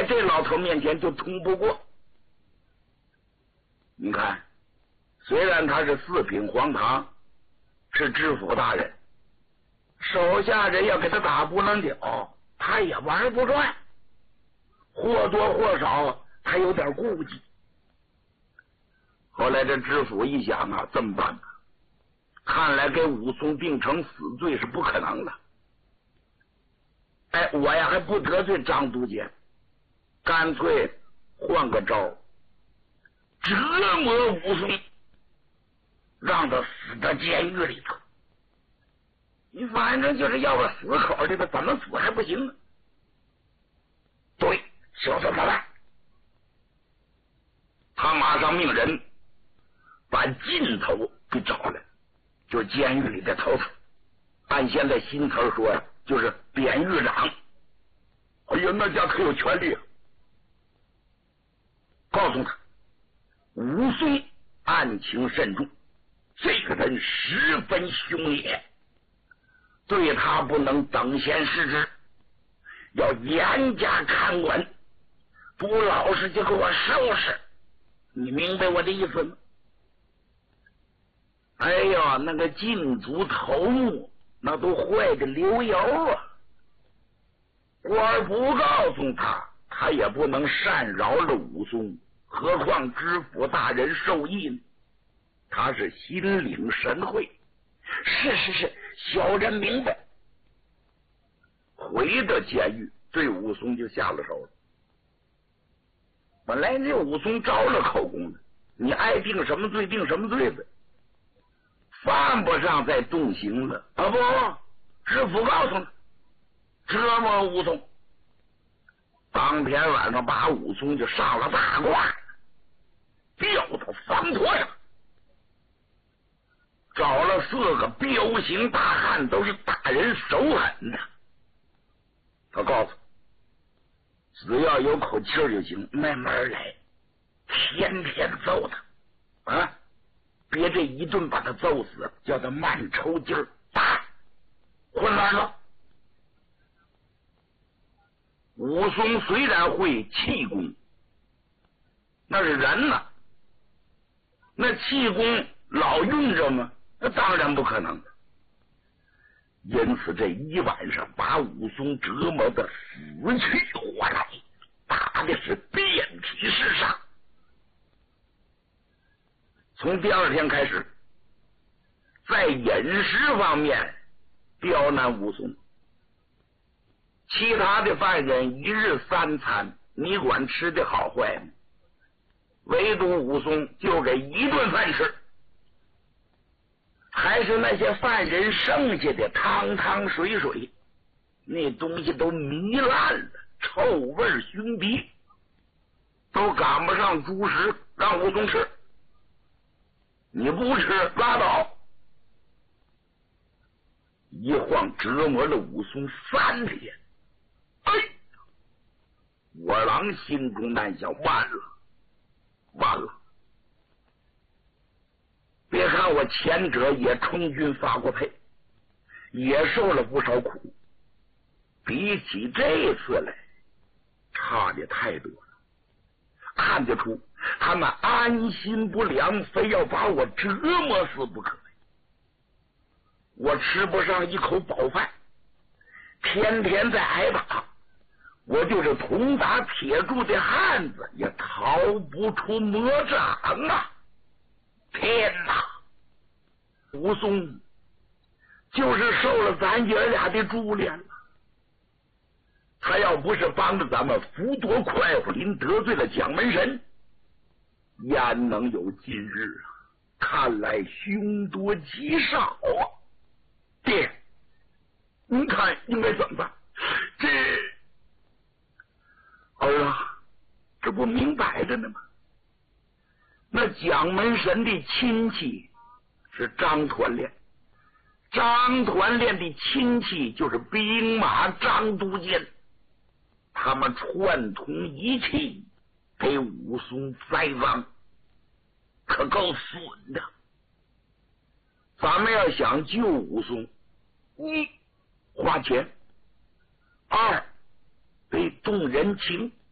在这老头面前就通不过。你看，虽然他是四品皇堂，是知府大人，手下人要给他打不能脚，他也玩不转，或多或少他有点顾忌。后来这知府一想啊，这么办吧，看来给武松定成死罪是不可能的。哎，我呀还不得罪张督监，干脆换个招，折磨武松，让他死在监狱里头。你反正就是要个死口的，他怎么死还不行呢？对，就这么办。他马上命人把劲头给找来，就是监狱里的头头，按现在新词说呀，就是典狱长。哎呀，那家可有权力啊！告诉他，武松案情慎重，这个人十分凶野，对他不能等闲视之，要严加看管，不老实就给我收拾。你明白我的意思吗？哎呀，那个禁足头目那都坏的流油啊！官不告诉他，他也不能擅扰了武松，何况知府大人授意呢？他是心领神会。是，小人明白。回到监狱，对武松就下了手了。本来这武松招了口供的，你爱定什么罪定什么罪呗，犯不上再动刑了啊！不，知府告诉他，折磨武松。当天晚上把武松就上了大褂，吊到房坡上，找了4个彪形大汉，都是大人手狠的。他告诉只要有口气就行，慢慢来，天天揍他啊！别这一顿把他揍死，叫他慢抽筋儿，打混乱了。武松虽然会气功，那是人呐，那气功老用着吗？那当然不可能。因此这一晚上把武松折磨的死去活来，打的是遍体是伤。从第二天开始，在饮食方面刁难武松，其他的犯人1日3餐，你管吃的好坏吗？唯独武松就给1顿饭吃，还是那些犯人剩下的汤汤水水，那东西都糜烂了，臭味熏鼻，都赶不上猪食，让武松吃。你不吃拉倒。一晃折磨了武松3天。哎，我郎心中难想，完了。别看我前者也充军发过配，也受了不少苦，比起这次来差的太多了。看得出他们安心不良，非要把我折磨死不可。我吃不上一口饱饭，天天在挨打，我就是铜打铁铸的汉子，也逃不出魔掌啊！天哪！武松就是受了咱爷俩的株连了。他要不是帮着咱们伏夺快虎林，得罪了蒋门神，焉能有今日啊？看来凶多吉少啊！爹，您看应该怎么办？这儿啊，这不明摆着呢吗？那蒋门神的亲戚是张团练，张团练的亲戚就是兵马张都监，他们串通一气给武松栽赃，可够损的。咱们要想救武松，一花钱，二得动人情，